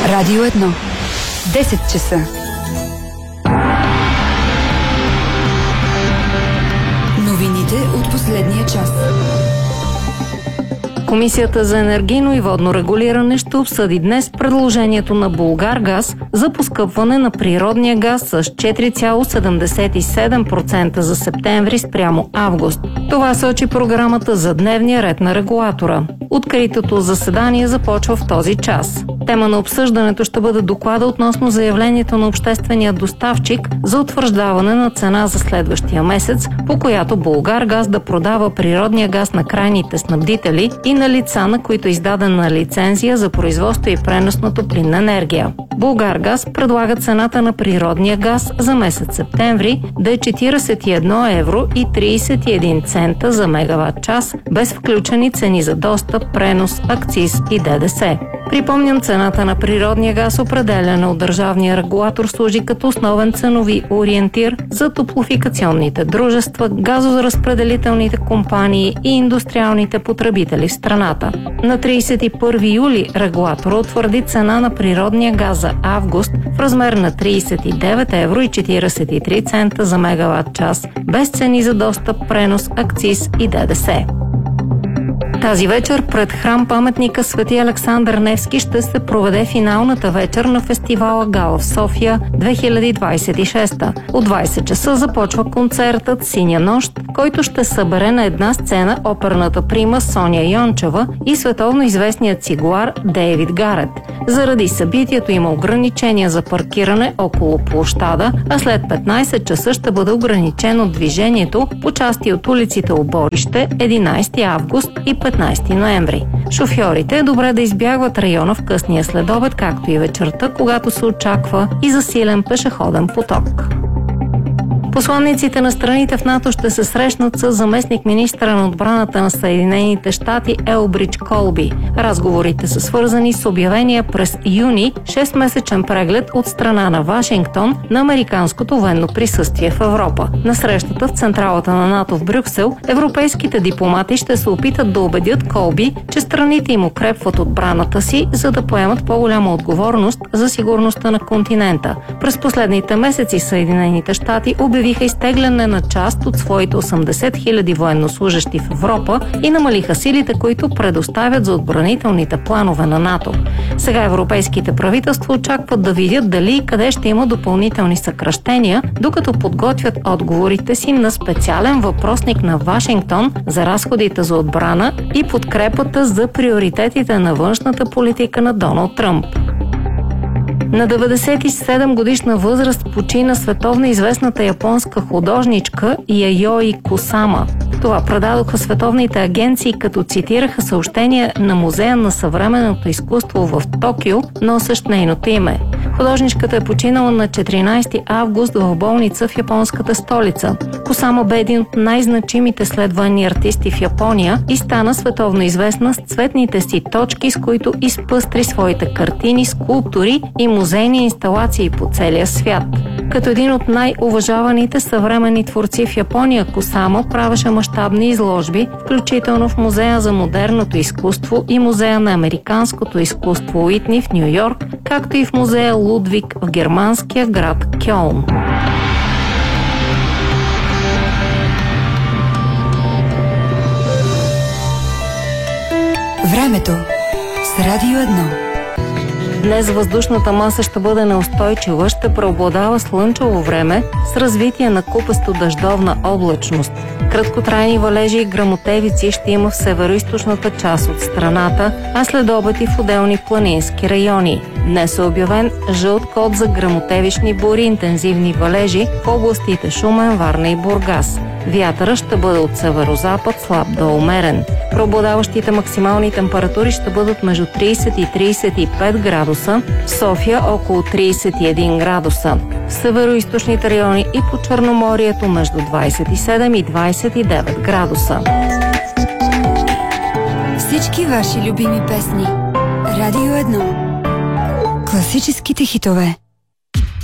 Радио 1. 10 часа. Новините от последния час. Комисията за енергийно и водно регулиране ще обсъди днес предложението на Булгаргаз за поскъпване на природния газ с 4,77% за септември спрямо август. Това сочи програмата за дневния ред на регулатора. Откритото заседание започва в този час. Тема на обсъждането ще бъде доклада относно заявлението на обществения доставчик за утвърждаване на цена за следващия месец, по която Булгаргаз да продава природния газ на крайните снабдители и на лица, на които е издадена лицензия за производство и пренос на топлинна енергия. Булгаргаз предлага цената на природния газ за месец септември да е 41 евро и 31 цента за мегаватт час, без включени цени за достъп, пренос, акциз и ДДС. Припомням, цената на природния газ, определена от държавния регулатор, служи като основен ценови ориентир за топлофикационните дружества, газоразпределителните компании и индустриалните потребители в страната. На 31 юли регулатора утвърди цена на природния газ за август в размер на 39 евро и 43 цента за мегаватт час, без цени за достъп, пренос, акциз и ДДС. Тази вечер пред храм-паметника Свети Александър Невски ще се проведе финалната вечер на фестивала Гала в София 2026. От 20 часа започва концертът Синя нощ, който ще събере на една сцена оперната прима Соня Йончева и световно известният цигулар Дейвид Гарет. Заради събитието има ограничения за паркиране около площада, а след 15 часа ще бъде ограничено движението по части от улиците Оборище, 11 август и 15 ноември. Шофьорите е добре да избягват района в късния следобед, както и вечерта, когато се очаква и засилен пешеходен поток. Посланниците на страните в НАТО ще се срещнат с заместник-министъра на отбраната на Съединените щати Елбридж Колби. Разговорите са свързани с обявения през юни 6-месечен преглед от страна на Вашингтон на американското военно присъствие в Европа. На срещата в централата на НАТО в Брюксел европейските дипломати ще се опитат да убедят Колби, че страните им укрепват отбраната си, за да поемат по-голяма отговорност за сигурността на континента. През последните месеци Съединените щати обявиха изтегляне на част от своите 80 000 военнослужещи в Европа и намалиха силите, които предоставят за отбранителните планове на НАТО. Сега европейските правителства очакват да видят дали и къде ще има допълнителни съкращения, докато подготвят отговорите си на специален въпросник на Вашингтон за разходите за отбрана и подкрепата за приоритетите на външната политика на Доналд Тръмп. На 97 годишна възраст почина световно известната японска художничка Яйои Кусама. Това предадоха световните агенции, като цитираха съобщения на Музея на съвременното изкуство в Токио, носещ нейното име. Художничката е починала на 14 август в болница в японската столица. Кусама бе един от най-значимите следвани артисти в Япония и стана световно известна с цветните си точки, с които изпъстри своите картини, скулптури и музейни инсталации по целия свят. Като един от най-уважаваните съвременни творци в Япония, Кусама правеше мащабни изложби, включително в Музея за модерното изкуство и Музея на американското изкуство Уитни в Ню Йорк, както и в Музея Лудвиг в германския град Кьолн. Времето с Радио 1. Днес въздушната маса ще бъде неустойчива, ще преобладава слънчево време с развитие на купесто-дъждовна облачност. Краткотрайни валежи и гръмотевици ще има в североизточната част от страната, а след обед и в отделни планински райони. Днес е обявен жълт код за гръмотевични бури и интензивни валежи в областите Шумен, Варна и Бургас. Вятърът ще бъде от северозапад слаб до умерен. Преобладаващите максимални температури ще бъдат между 30 и 35 градуса, в София около 31 градуса. В североизточните райони и по Черноморието между 27 и 29 градуса. Всички ваши любими песни. Радио 1. Класическите хитове.